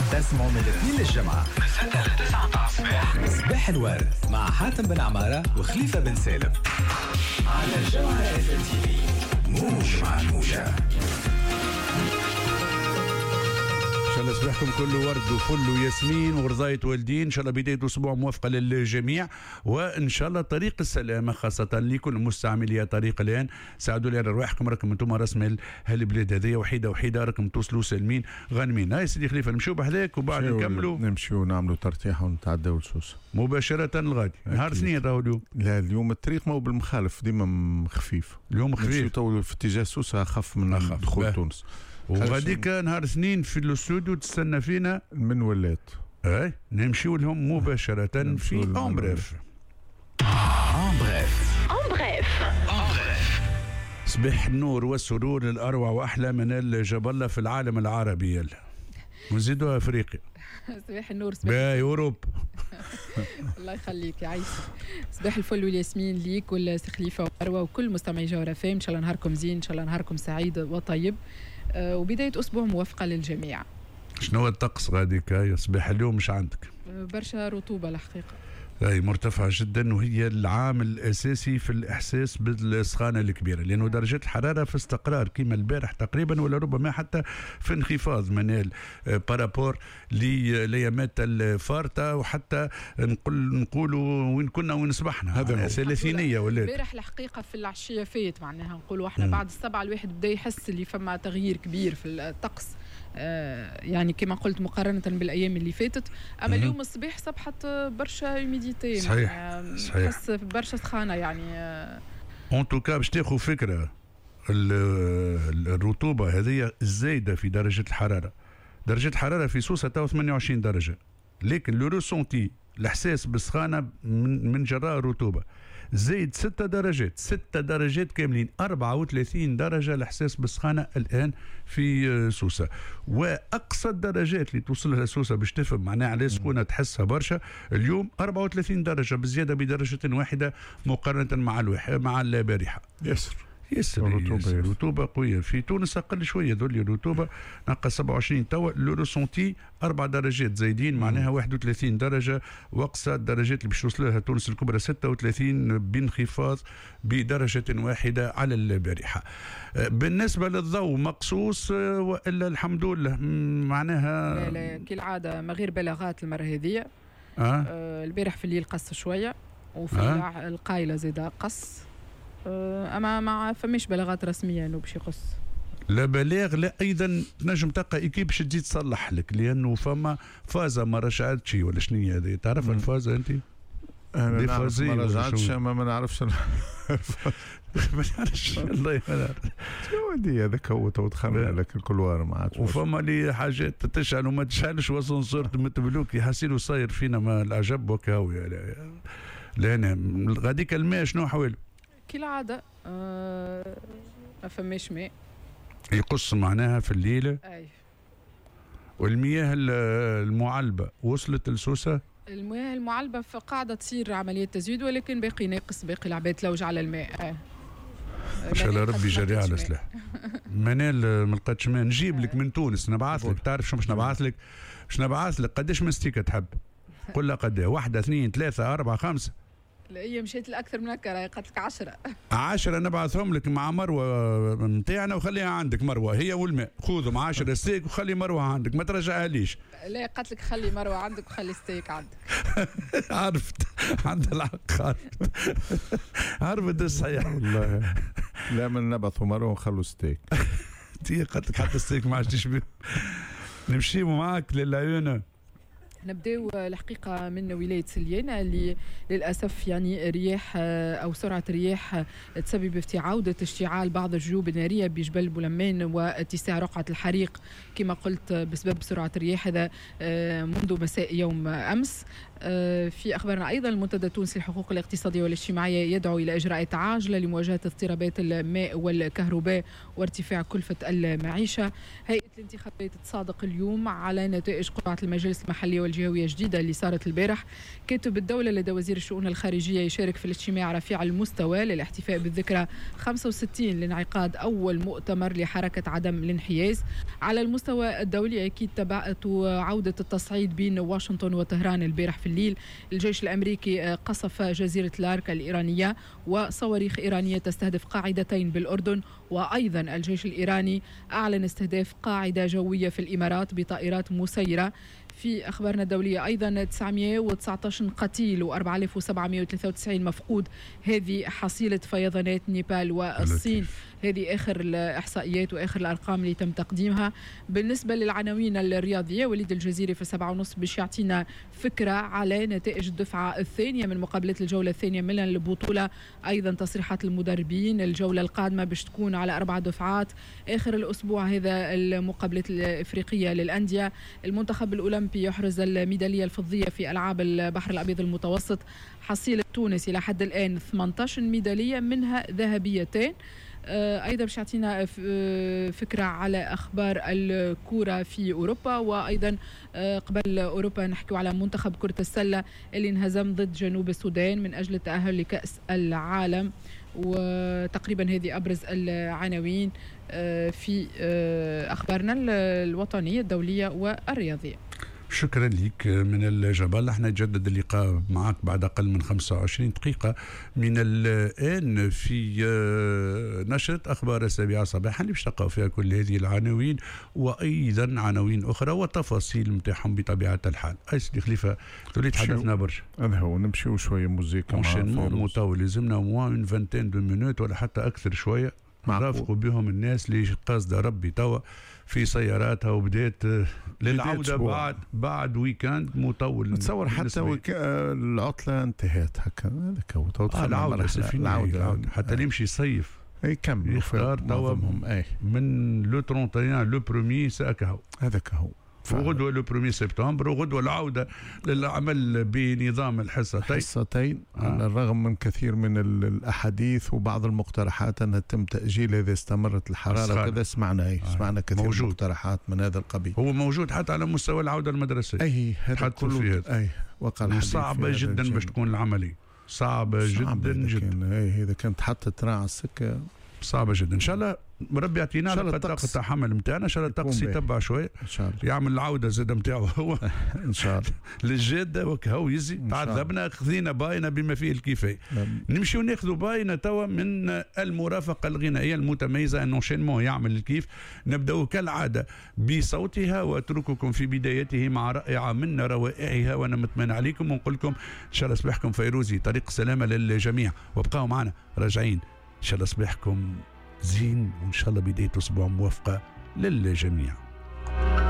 تسمعوا من الاثنين للجمعة من 6 ل 9 الصباح. صباح الورد مع حاتم بن عمارة وخليفة بن سالم على الجمعة FMTV. موج مع الموجة. إن شاء الله صباحكم كله ورد وفل وياسمين ورضاية والدين. إن شاء الله بداية أسبوع موفقة للجميع، وإن شاء الله طريق السلامة خاصة لكل مستعملي طريق الآن. ساعدوا لي على رواحكم، راكم أنتم راس هالبلاد هذه وحيدة راكم توصلوا سالمين غانمين. هاي سيدي خليفة نمشيو بحذاك وبعد نكملوا نمشيو نعملوا ترتيح ونتعداو لسوس مباشرة الغادي. نهار اثنين راهو اليوم. لا اليوم الطريق مو بالمخالف، ديما خفيف. اليوم خفيف تو في اتجاه سوسة أخف من دخول تونس. وغاديك نهار اثنين في الاستوديو تستنى فينا من ولات. اي نمشيو لهم مباشرة في اون بريف. صباح النور والسرور للأروع وأحلى من الجبلة في العالم العربي ونزيدوا أفريقيا. صباح النور صباح أوروبا. الله يخليك يا عيسى. صباح الفل والياسمين ليك والسي خليفة ومروة وكل مستمعي جوهرة فام. إن شاء الله نهاركم زين، إن شاء الله نهاركم سعيد وطيب، وبداية أسبوع موفقة للجميع. شنو هو الطقس غاديك يا صباح اليوم؟ مش عندك برشا رطوبة الحقيقة، أي مرتفعة جدا، وهي العامل الأساسي في الإحساس بالسخانة الكبيرة، لأنه درجة الحرارة في استقرار كما البارح تقريبا، ولا ربما حتى في انخفاض منال بارابور ليامات الفارطة، وحتى نقولوا وين كنا وين صبحنا. هذا ثلاثينية ولا البارح الحقيقة في العشية فات معناها نقولوا احنا بعد السبعة الواحد بدا يحس اللي فما تغيير كبير في الطقس، يعني كما قلت مقارنة بالأيام اللي فاتت. أما اليوم الصباح صبحت برشا هيوميديتي، صحيح تحس برشا سخانة يعني. اون توكا باش تاخذ فكرة الرطوبة هذه الزايدة في درجة الحرارة. درجة الحرارة في سوسة 28 درجة، لكن لو روسونتي الإحساس بالسخانة من جراء الرطوبة زايد 6 درجات، 6 درجات كاملين، 34 درجة الإحساس بالسخانة الآن في سوسة. وأقصى الدرجات اللي توصل لها سوسة باش تفهم معناها على سخونة تحسها برشا اليوم 34 درجة، بزيادة بدرجة واحدة مقارنة مع البارحة. ياسر الرطوبة قوية. في تونس أقل شوية ذولي الرطوبة ناقص 27 توا. لو روسونتي 4 درجات زايدين معناها 31 درجة، وأقصى الدرجات اللي باش توصل لها تونس الكبرى 36 بانخفاض بدرجة واحدة على البارحة. بالنسبة للضوء مقصوص وإلا الحمد لله معناها لا كالعادة ما غير بلاغات المرة هذه. البارح في الليل قص شوية، وفي القايلة زيدا قص، اما ما فماش بلاغات رسميه انه باش يقص. لا بلاغ لا ايضا تنجم تلقى ايكيب باش تزيد تصلح لك، لانه فما فازه ما رجعتش ولا شنو هذه؟ تعرف الفازه انت؟ انا نعرف ما رجعتش، ما نعرفش ما نعرفش الله يهديك. شنو ودي هذاك هو تخمم لك الكلوار ما عادش. وفما لي حاجات تشعل وما تشعلش، واسانسور متبلوك يحسيلو صاير فينا ما العجب وكاوي. لا انا غاديك الماء شنو احواله؟ كالعادة ما فماش ماء يقص معناها في الليلة. أي. والمياه المعلبة وصلت لسوسة؟ المياه المعلبة قاعدة تصير عملية تزويد، ولكن باقي ناقص، باقي العباد تلوج على الماء. ان شاء الله ربي يجريها على سلاح. منال ما لقيتش ماء، نجيب لك من تونس، نبعث لك. تعرف شو باش نبعث لك؟ باش نبعث لك قداش مستيكة تحب؟ قل لها قد 1 2 3 4 5. لا هي مشيت الأكثر من هكا، راهي قالت لك 10 نبعثهم لك مع مروة نتاعنا، وخليها عندك مروة هي والماء، خذهم 10 ستيك وخلي مروة عندك ما ترجعها ليش. لا قالت لك خلي مروة عندك وخلي ستيك عندك. عرفت عند العق عرفت الصحيح والله. لا من نبعثوا مروة ونخلوا ستيك. تي قالت لك حتى ستيك ما عادش تشبه. نمشيو معاك للعيونة. نبداو الحقيقة من ولاية سليانة اللي للأسف يعني رياح أو سرعة رياح تسبب في عودة اشتعال بعض الجيوب النارية بجبل بولمان واتساع رقعة الحريق كما قلت بسبب سرعة الرياح هذا منذ مساء يوم أمس. في أخبارنا أيضا المنتدى التونسي للحقوق الاقتصادية والاجتماعية يدعو إلى إجراءات عاجلة لمواجهة اضطرابات الماء والكهرباء وارتفاع كلفة المعيشة. هيئة الانتخابات تصادق اليوم على نتائج قرعة المجلس المحلي والجهوية الجديدة اللي صارت البارح. كاتب الدولة لدى وزير الشؤون الخارجية يشارك في الاجتماع رفيع المستوى للاحتفاء بالذكرى 65 لانعقاد أول مؤتمر لحركة عدم الانحياز. على المستوى الدولي أكيد تبعت عودة التصعيد بين واشنطن وطهران البارح في الليل. الجيش الأمريكي قصف جزيرة لارك الإيرانية وصواريخ إيرانية تستهدف قاعدتين بالأردن. وأيضا الجيش الإيراني أعلن استهداف قاعدة جوية في الإمارات بطائرات مسيرة. في أخبارنا الدولية أيضا 919 قتيل و4793 مفقود. هذه حصيلة فيضانات نيبال والصين. هذه آخر الإحصائيات وآخر الأرقام اللي تم تقديمها. بالنسبة للعناوين الرياضية، وليد الجزيري في 7:30 باش يعطينا فكرة على نتائج الدفعة الثانية من مقابلات الجولة الثانية من البطولة. أيضا تصريحات المدربين، الجولة القادمة باش تكون على 4 دفعات. آخر الأسبوع هذا المقابلات الإفريقية للأندية. المنتخب الأولمبي يحرز الميدالية الفضية في ألعاب البحر الأبيض المتوسط. حصيلة تونس إلى حد الآن 18 ميدالية منها ذهبيتين. أيضا باش يعطينا فكرة على أخبار الكرة في أوروبا. وأيضا قبل أوروبا نحكي على منتخب كرة السلة اللي انهزم ضد جنوب السودان من أجل التأهل لكأس العالم. وتقريبا هذه أبرز العناوين في أخبارنا الوطنية الدولية والرياضية. شكرا لك من الجبل. احنا نجدد اللقاء معك بعد أقل من 25 دقيقة من الآن في نشرة أخبار السابعة صباحا اللي باش تلقاو فيها كل هذه العناوين وأيضا عناوين أخرى وتفاصيل متاعهم بطبيعة الحال. أي سيدي خليفة تولي تحدثنا برشا. هذا هو، نمشيو شوية موزيكا مطول، لازمنا موان 20 مينوت ولا حتى أكثر شوية نرافقوا بهم الناس اللي قاصدة ربي توا في سياراتها وبدات للعودة بعد ويكاند مطول. نتصور حتى العطلة انتهت هكا. هذاك هو العودة حتى اللي يمشي يصيف يكملوا يختار توا من لو 31 لو بروميي ساكهو. هذاك هو. وغدوة لو 1 سبتمبر وغدوة العودة للعمل بنظام الحصتين. على الرغم من كثير من الأحاديث وبعض المقترحات أنها تم تأجيل إذا استمرت الحرارة وكذا. سمعنا كثير موجود. مقترحات من هذا القبيل. هو موجود حتى على مستوى العودة المدرسية. هذا كله وقع صعبة جدا باش تكون العملية. صعبة جدا. إذا كانت حتى تراعى السكة صعبة جدا. إن شاء الله ربي يعطينا طاقة الحمل نتاعنا. إن شاء الله الطقس يتبع شوية يعمل العودة زادة نتاعو هو إن شاء الله للجادة وكهو يزي. تعذبنا خذينا باينة بما فيه الكفاية. نمشي وناخذوا باينة توا من المرافقة الغنائية المتميزة انوشينمون يعمل الكيف. نبدأ كالعادة بصوتها واترككم في بدايته مع رائعة من روائعها. وانا مطمئن عليكم ونقول لكم ان شاء الله صباحكم فيروزي طريق السلامة للجميع. وابقوا معنا راجعين ان شاء الله صباحكم زين وان شاء الله بداية اسبوع موفقة للجميع.